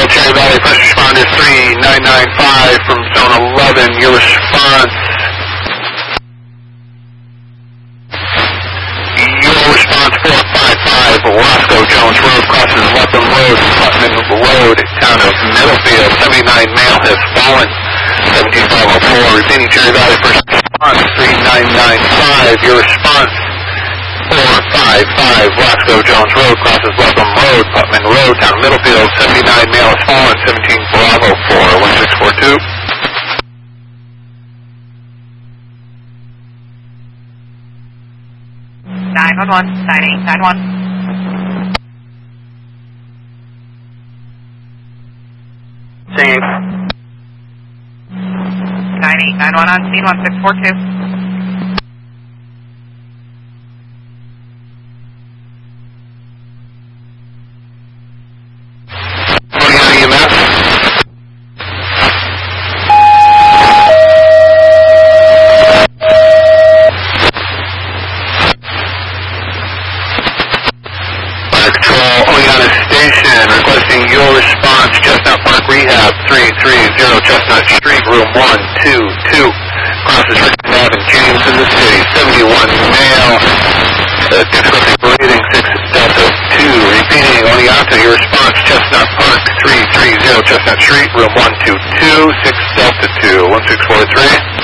Cherry Valley, first responders 3995 from zone 11. Your response. Your response 455, Roscoe Jones Road, crosses Lepham Road, Putnam Road, town of Middlefield. 79 male has fallen. 17504, repeating Cherry Valley, first response 3995. Your response 455, Roscoe Jones Road, crosses Lepham Road, Putnam Road, town of Middlefield. 79 male has fallen. 17 Bravo 4, 1642. 911, 9891. Same. 9891 on scene, 1642. Requesting your response, Chestnut Park Rehab, 330 Chestnut Street, room 122. Crosses Richmond Ave in James in the city. 71 male, difficulty breathing, 6 Delta 2. Repeating, Oneonta, your response, Chestnut Park, 330 Chestnut Street, room 122, 6 Delta 2, 1643.